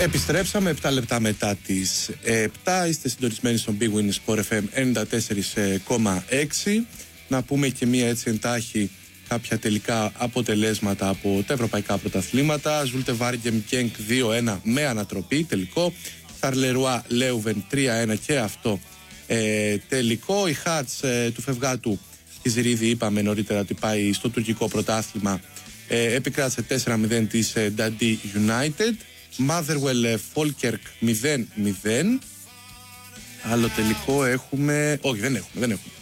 Επιστρέψαμε 7 λεπτά μετά τις 7. Είστε συντονισμένοι στον Big Win Sport FM 94,6. Να πούμε και μία έτσι εντάχει κάποια τελικά αποτελέσματα από τα ευρωπαϊκά πρωταθλήματα. Ζούλτε Βάργεμ Γκένκ 2-1 με ανατροπή τελικό. Θαρλερουά Λέουβεν 3-1 και αυτό τελικό. Η Χάτς του Φευγάτου Κιζηρίδη, είπαμε νωρίτερα ότι πάει στο τουρκικό πρωτάθλημα, επικράτησε 4-0 της Dundee United. Motherwell Falkirk 0-0. Άλλο τελικό έχουμε? Όχι, δεν έχουμε.